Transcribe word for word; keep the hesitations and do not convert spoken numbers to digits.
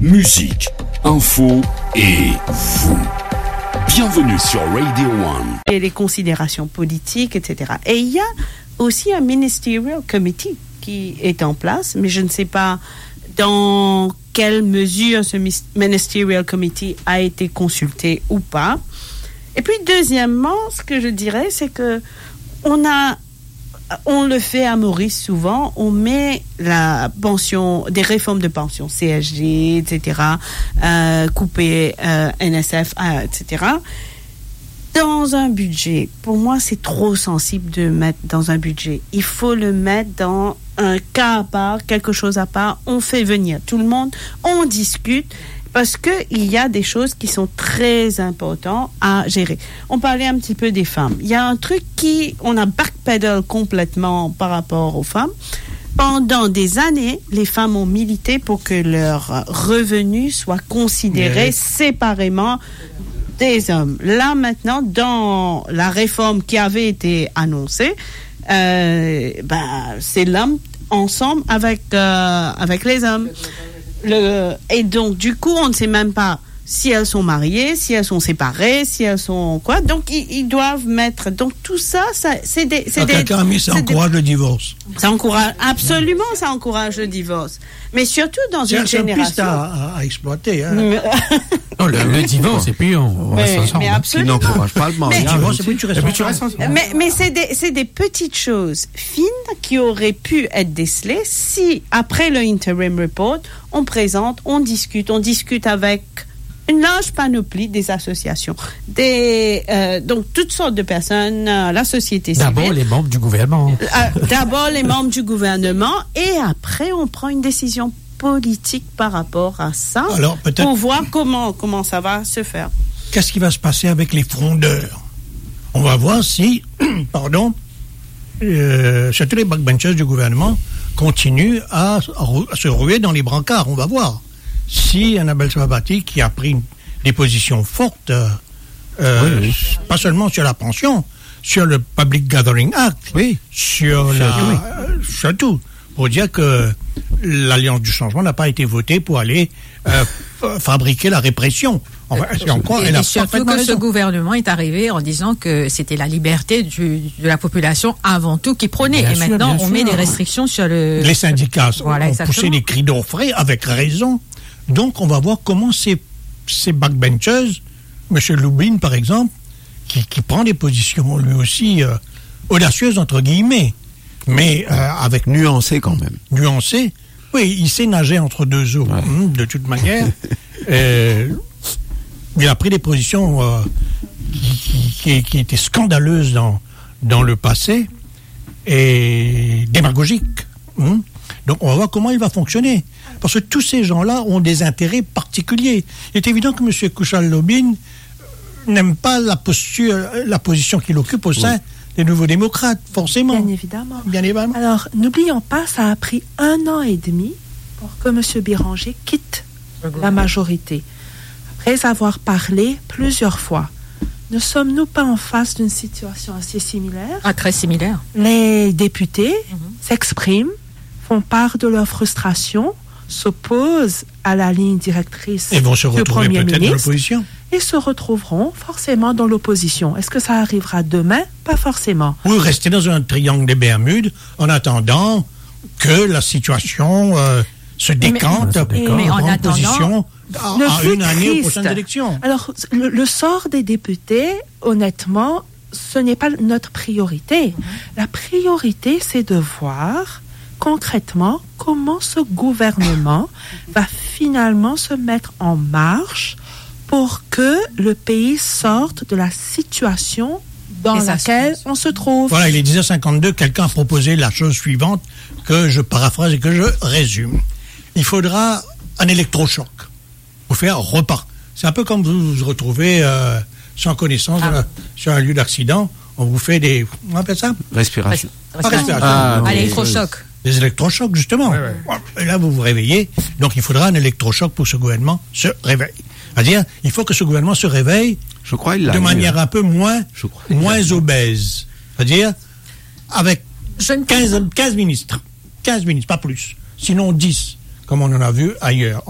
musique, info et vous. Bienvenue sur Radio One. Et les considérations politiques, et cetera. Et il y a aussi un ministerial committee qui est en place, mais je ne sais pas dans quelle mesure ce ministerial committee a été consulté ou pas. Et puis deuxièmement, ce que je dirais, c'est que on a, on le fait à Maurice souvent, on met la pension, des réformes de pension, C S G, et cetera, euh, couper euh, N S F, euh, et cetera, dans un budget. Pour moi, c'est trop sensible de mettre dans un budget. Il faut le mettre dans un cas à part, quelque chose à part. On fait venir tout le monde, on discute, parce que il y a des choses qui sont très importantes à gérer. On parlait un petit peu des femmes. Il y a un truc qui, on a backpedal complètement par rapport aux femmes. Pendant des années, les femmes ont milité pour que leurs revenus soient considérés oui. séparément des hommes. Là, maintenant, dans la réforme qui avait été annoncée, euh, ben, c'est l'homme ensemble avec, euh, avec les hommes. Le, et donc, du coup, on ne sait même pas si elles sont mariées, si elles sont séparées, si elles sont quoi. Donc, ils, ils doivent mettre... Donc, tout ça, ça c'est des... C'est des quelqu'un a mis, ça encourage des, le divorce. Ça encourage... Absolument, ça encourage le divorce. Mais surtout dans c'est, une c'est génération... C'est une piste à, à exploiter. Hein. non, le, le divorce, et puis on, on mais, reste ensemble. Mais absolument. Qui n'encourage pas le mariage. Mais, mais, tu restes mais, tu restes ensemble. mais, mais c'est, des, c'est des petites choses fines qui auraient pu être décelées si, après le interim report, on présente, on discute, on discute avec... une large panoplie des associations, des euh, donc toutes sortes de personnes, euh, la société civile. D'abord les membres du gouvernement. Euh, d'abord les membres du gouvernement et après on prend une décision politique par rapport à ça. Alors, peut-être pour voir comment comment ça va se faire. Qu'est-ce qui va se passer avec les frondeurs? On va voir si, pardon, euh, surtout les backbenchers du gouvernement continuent à, à se ruer dans les brancards. On va voir. Si Annabelle Sabati, qui a pris des positions fortes, euh, oui, oui. pas seulement sur la pension, sur le Public Gathering Act, oui. sur sur la, oui. euh, sur tout, pour dire que l'Alliance du changement n'a pas été votée pour aller euh, f- fabriquer la répression. Enfin, c'est encore, et elle a et surtout que raison. ce gouvernement est arrivé en disant que c'était la liberté du, de la population avant tout qui prônait. Bien et sûr, maintenant, on sûr. met des restrictions sur le... Les syndicats voilà, ont poussé des cris d'orfraie avec raison. Donc, on va voir comment ces, ces backbenchers, M. Lubin, par exemple, qui, qui prend des positions, lui aussi, euh, audacieuses, entre guillemets, mais euh, avec... Nuancé, quand même. Nuancé. Oui, il sait nager entre deux eaux, ouais. hein, de toute manière. euh, il a pris des positions euh, qui, qui, qui étaient scandaleuses dans, dans le passé et démagogiques. Hein. Donc, on va voir comment il va fonctionner. Parce que tous ces gens-là ont des intérêts particuliers. Il est évident que M. Kuchal-Lubin n'aime pas la posture, la position qu'il occupe au sein oui. des Nouveaux Démocrates, forcément. Bien évidemment. Bien évidemment. Alors, n'oublions pas, ça a pris un an et demi pour que M. Béranger quitte la majorité. Après avoir parlé plusieurs fois, ne sommes-nous pas en face d'une situation assez similaire? Ah, très similaire. Les députés mm-hmm. s'expriment, font part de leur frustration, s'opposent à la ligne directrice et vont se du retrouver Premier peut-être ministre dans l'opposition. Et se retrouveront forcément dans l'opposition. Est-ce que ça arrivera demain? Pas forcément. Ou rester dans un triangle des Bermudes en attendant que la situation euh, se décante mais, mais, mais en, en attendant, position à, à une année aux prochaines élections. Alors, le, le sort des députés, honnêtement, ce n'est pas notre priorité. Mm-hmm. La priorité, c'est de voir concrètement comment ce gouvernement va finalement se mettre en marche pour que le pays sorte de la situation dans laquelle on se trouve. Voilà, il est dix heures cinquante-deux, quelqu'un a proposé la chose suivante que je paraphrase et que je résume. Il faudra un électrochoc pour faire repart. C'est un peu comme vous vous retrouvez euh, sans connaissance ah. la, sur un lieu d'accident, on vous fait des... On appelle ça Respiration. Respiration. Ah, ah, l'électrochoc. Des électrochocs, justement. Ouais, ouais. Et là, vous vous réveillez. Donc, il faudra un électrochoc pour que ce gouvernement se réveille. C'est-à-dire, il faut que ce gouvernement se réveille Je crois il l'a de manière un peu moins, Je crois moins obèse. C'est-à-dire, avec quinze, quinze ministres. quinze ministres, pas plus. Sinon dix, comme on en a vu ailleurs.